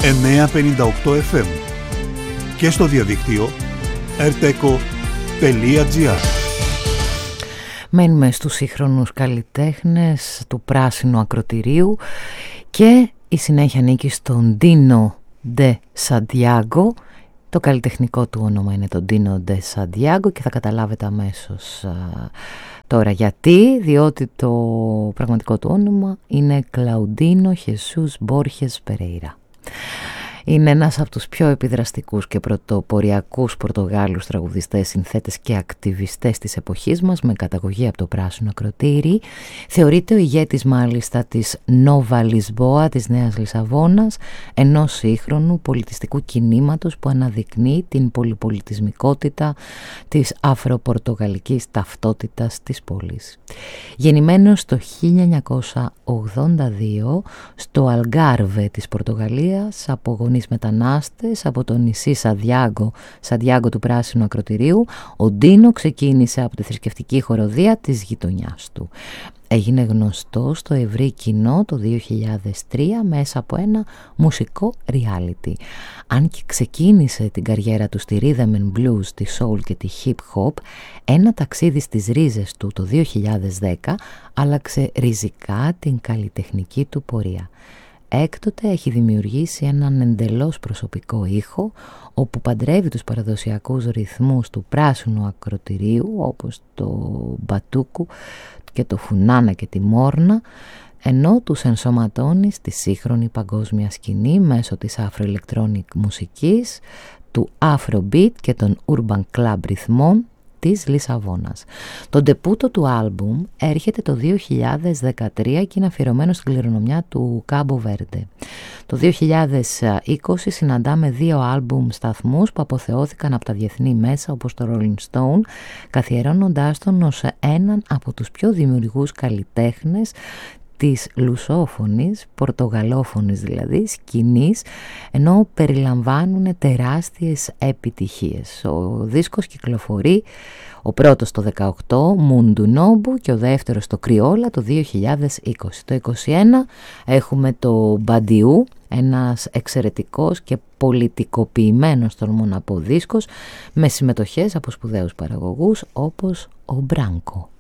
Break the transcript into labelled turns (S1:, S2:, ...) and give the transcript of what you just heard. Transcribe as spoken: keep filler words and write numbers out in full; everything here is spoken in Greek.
S1: εννιακόσια πενήντα οκτώ εφ εμ και στο διαδίκτυο ερτέκο τελεία τζι άρ.
S2: Μένουμε στους σύγχρονους καλλιτέχνες του πράσινου ακροτηρίου και η συνέχεια ανήκει στον Ντίνο Ντε Σαντιάγκο. Το καλλιτεχνικό του όνομα είναι το Ντίνο Ντε Σαντιάγκο και θα καταλάβετε αμέσως α, τώρα γιατί, διότι το πραγματικό του όνομα είναι Κλαουντίνο Χεσούς Μπόρχες Περέιρα. Είναι ένας από τους πιο επιδραστικούς και πρωτοποριακούς Πορτογάλους τραγουδιστές, συνθέτες και ακτιβιστές της εποχής μας, με καταγωγή από το πράσινο ακροτήρι. Θεωρείται ο ηγέτης μάλιστα της Νόβα Λισμπόα, της Νέας Λισαβόνας, ενός σύγχρονου πολιτιστικού κινήματος που αναδεικνύει την πολυπολιτισμικότητα της αφροπορτογαλικής ταυτότητας της πόλης. Γεννημένος το χίλια εννιακόσια ογδόντα δύο στο Αλγκάρβε της Πορτογαλίας από γονείς μετανάστες από το νησί Σαντιάγκο, Σαντιάγκο του Πράσινου Ακροτηρίου, ο Ντίνο ξεκίνησε από τη θρησκευτική χοροδία της γειτονιάς του. Έγινε γνωστό στο ευρύ κοινό το δύο χιλιάδες τρία μέσα από ένα μουσικό reality. Αν και ξεκίνησε την καριέρα του στη rhythm and blues, τη soul και τη hip hop, ένα ταξίδι στις ρίζες του το δύο χιλιάδες δέκα άλλαξε ριζικά την καλλιτεχνική του πορεία. Έκτοτε έχει δημιουργήσει έναν εντελώς προσωπικό ήχο όπου παντρεύει τους παραδοσιακούς ρυθμούς του πράσινου ακροτηρίου όπως το μπατούκου και το φουνάνα και τη μόρνα, ενώ τους ενσωματώνει στη σύγχρονη παγκόσμια σκηνή μέσω της afro-electronic μουσικής, του afrobeat και των urban club ρυθμών της Λισαβόνας. Το ντεπούτο του άλμπουμ έρχεται το δύο χιλιάδες δεκατρία και είναι αφιερωμένο στην κληρονομιά του Κάμπο Βέρντε. Το δύο χιλιάδες είκοσι συναντάμε δύο άλμπουμ σταθμούς που αποθεώθηκαν από τα διεθνή μέσα όπως το Rolling Stone, καθιερώνοντάς τον ως έναν από τους πιο δημιουργούς καλλιτέχνες της λουσόφωνης, πορτογαλόφωνης δηλαδή, σκηνής, ενώ περιλαμβάνουν τεράστιες επιτυχίες. Ο δίσκος κυκλοφορεί ο πρώτος το δεκαοκτώ, Μούντου Νόμπου, και ο δεύτερος το Κριόλα το δύο χιλιάδες είκοσι. Το είκοσι ένα έχουμε το Μπαντιού, ένας εξαιρετικός και πολιτικοποιημένος τολμώ να πω δίσκος, με συμμετοχές από σπουδαίους παραγωγούς όπως ο Μπράνκο.